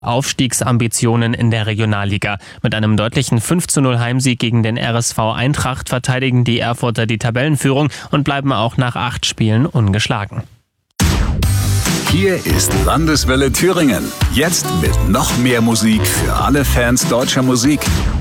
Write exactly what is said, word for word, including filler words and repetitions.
Aufstiegsambitionen in der Regionalliga. Mit einem deutlichen fünf zu null Heimsieg gegen den R S V Eintracht verteidigen die Erfurter die Tabellenführung und bleiben auch nach acht Spielen ungeschlagen. Hier ist Landeswelle Thüringen. Jetzt mit noch mehr Musik für alle Fans deutscher Musik.